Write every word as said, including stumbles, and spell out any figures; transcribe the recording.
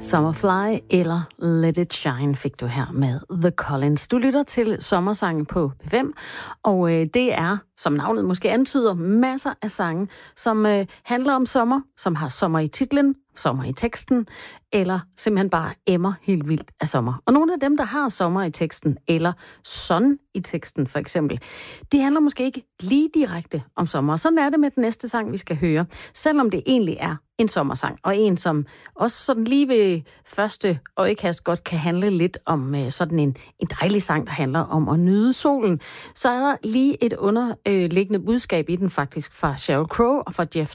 Summerfly eller Let It Shine fik du her med The Collins. Du lytter til Sommersangen på P fem, og øh, det er, som navnet måske antyder, masser af sange, som øh, handler om sommer, som har sommer i titlen, sommer i teksten, eller simpelthen bare emmer helt vildt af sommer. Og nogle af dem, der har sommer i teksten, eller sun i teksten for eksempel, de handler måske ikke lige direkte om sommer. Sådan er det med den næste sang, vi skal høre, selvom det egentlig er en sommersang, og en, som også sådan lige ved første øjekast godt kan handle lidt om uh, sådan en, en dejlig sang, der handler om at nyde solen. Så er der lige et underliggende budskab i den faktisk fra Sheryl Crow og fra Jeff